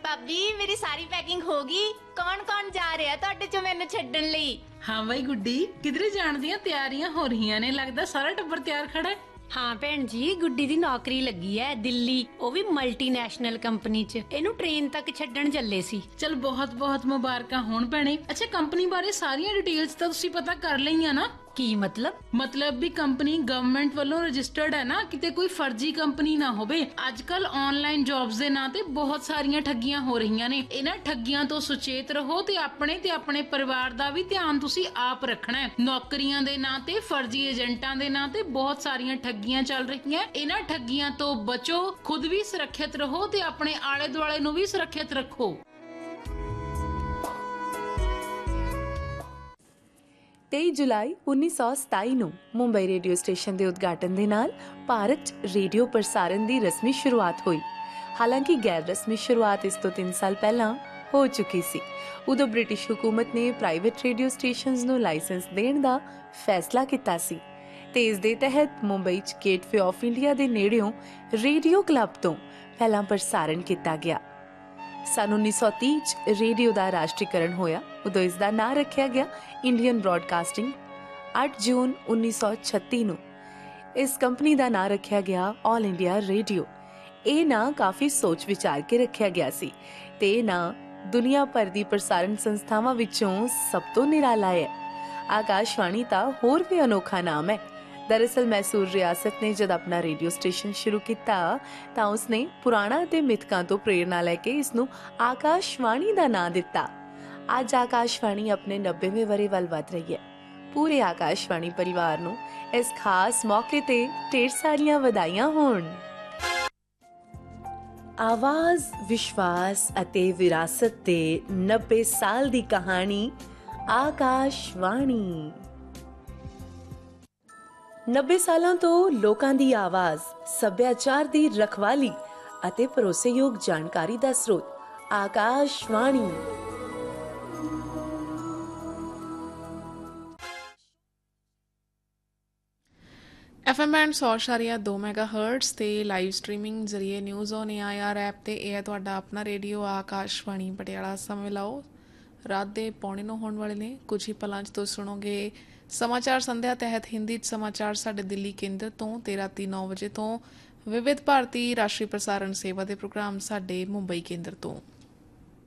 भाभी मेरी सारी पैकिंग हो गई। कौन कौन जा रहा तुहाडे चों मैनूं छड्डण लई? हाँ बई गुड्डी, किधरे जाण दीयां तैयारियां हो रहीਆਂ ने। लगदा सारा टब्बर तैयार खड़ा है। हाँ भैन जी, गुड्डी दी नौकरी लगी है दिल्ली, वो भी मल्टीनैशनल कंपनी च। इनू ट्रेन तक छड्डण ਚੱਲੇ ਸੀ। चल बहुत बहुत मुबारकां होण भैणे। अच्छा कंपनी बारे सारियां डिटेल्स ਤਾਂ ਤੁਸੀਂ ਪਤਾ ਕਰ ਲਈਆਂ ਨਾ? की मतलब भी कंपनी गवर्नमेंट वालों रजिस्टर्ड है ना, किते कोई फर्जी कंपनी ना होवे। आजकल ऑनलाइन जॉब्स दे नां ते बहुत सारियां ठगियां हो रहीਆਂ ने। इन्हां ठगियां तो सुचेत रहो ते अपने परिवार दा भी ध्यान तुसी आप रखना है। नौकरियां दे नां ते फर्जी एजेंटां दे नां ते बहुत सारियां ठगियां चल रहीਆਂ। इन्हां ठगियां तो बचो, खुद भी सुरक्षित रहो ते अपने आले दुआले नूं भी सुरक्षित रखो। 23 ਜੁਲਾਈ 1927 ਨੂੰ ਮੁੰਬਈ ਰੇਡੀਓ ਸਟੇਸ਼ਨ ਦੇ ਉਦਘਾਟਨ ਦੇ ਨਾਲ ਭਾਰਤ 'ਚ ਰੇਡੀਓ ਪ੍ਰਸਾਰਣ ਦੀ ਰਸਮੀ ਸ਼ੁਰੂਆਤ ਹੋਈ। ਹਾਲਾਂਕਿ ਗੈਰ ਰਸਮੀ ਸ਼ੁਰੂਆਤ ਇਸ ਤੋਂ 3 ਸਾਲ ਪਹਿਲਾਂ ਹੋ ਚੁੱਕੀ ਸੀ। ਉਦੋਂ ਬ੍ਰਿਟਿਸ਼ ਹਕੂਮਤ ਨੇ ਪ੍ਰਾਈਵੇਟ ਰੇਡੀਓ ਸਟੇਸ਼ਨਸ ਨੂੰ ਲਾਇਸੈਂਸ ਦੇਣ ਦਾ ਫੈਸਲਾ ਕੀਤਾ ਸੀ ਤੇ ਇਸ ਦੇ ਤਹਿਤ ਮੁੰਬਈ 'ਚ ਗੇਟਵੇ ਆਫ ਇੰਡੀਆ ਦੇ ਨੇੜਿਓਂ ਰੇਡੀਓ ਕਲੱਬ ਤੋਂ ਪਹਿਲਾਂ ਪ੍ਰਸਾਰਣ ਕੀਤਾ ਗਿਆ। ਸੰਨ 1930 'ਚ ਰੇਡੀਓ ਦਾ ਰਾਸ਼ਟਰੀਕਰਨ ਹੋਇਆ। ਉਦੋਂ ਇਸ ਦਾ ਨਾਂ ਰੱਖਿਆ ਗਿਆ ਇੰਡੀਅਨ ਬ੍ਰੌਡਕਾਸਟਿੰਗ। 8 ਜੂਨ 1936 ਨੂੰ ਇਸ ਕੰਪਨੀ ਦਾ ਨਾਂ ਰੱਖਿਆ ਗਿਆ ਆਲ ਇੰਡੀਆ ਰੇਡੀਓ। ਇਹ ਨਾਂ ਕਾਫੀ ਸੋਚ ਵਿਚਾਰ ਕੇ ਰੱਖਿਆ ਗਿਆ ਸੀ ਤੇ ਇਹ ਨਾਂ ਦੁਨੀਆ ਭਰ ਦੀ ਪ੍ਰਸਾਰਣ ਸੰਸਥਾਵਾਂ ਵਿੱਚੋਂ ਸਭ ਤੋਂ ਨਿਰਾਲਾ ਹੈ। ਆਕਾਸ਼ਵਾਣੀ ਤਾਂ ਹੋਰ ਵੀ ਅਨੋਖਾ ਨਾਮ ਹੈ। दरअसल मैसूर रियासत ने जब अपना रेडियो स्टेशन शुरू किया तो उसने पुराणा ते मिथकां तो प्रेरणा लेके इसनूं आकाशवाणी दा नां दिता। अज आकाशवाणी अपने 90वें वरे वल वध रही है। पूरे आकाशवाणी परिवार नूं इस खास मौके ते ढेर सारियां वधाइयां होण। आवाज, विश्वास अते विरासत दे 90 साल दी कहानी आकाशवाणी। 90 ਸਾਲਾਂ ਤੋਂ ਲੋਕਾਂ ਦੀ ਆਵਾਜ਼, ਸੱਭਿਆਚਾਰ ਦੀ ਰਖਵਾਲੀ ਅਤੇ ਭਰੋਸੇਯੋਗ ਜਾਣਕਾਰੀ ਦਾ ਸਰੋਤ ਆਕਾਸ਼ਵਾਣੀ। FM ਬੈਂਡ 100.2 ਮੈਗਾਹਰਟਜ਼ ਤੇ ਲਾਈਵ ਸਟ੍ਰੀਮਿੰਗ ਜ਼ਰੀਏ ਨਿਊਜ਼ ਔਨ AIR ਐਪ ਤੇ ਇਹ ਹੈ ਤੁਹਾਡਾ ਆਪਣਾ ਰੇਡੀਓ ਆਕਾਸ਼ਵਾਣੀ ਪਟਿਆਲਾ। ਸਮੇਂ ਲਾਓ ਰਾਤ ਦੇ 8:45 ਹੋਣ ਵਾਲੇ ਨੇ। ਕੁਝ ਹੀ ਪਲਾਂ 'ਚ ਤੁਸੀਂ ਸੁਣੋਗੇ समाचार संध्या तहत हिंदी समाचार साडे दिल्ली केंद्र तो ते राती 9 वजे तो विविध भारती राष्ट्रीय प्रसारण सेवा के प्रोग्राम साडे मुंबई केंद्र तो।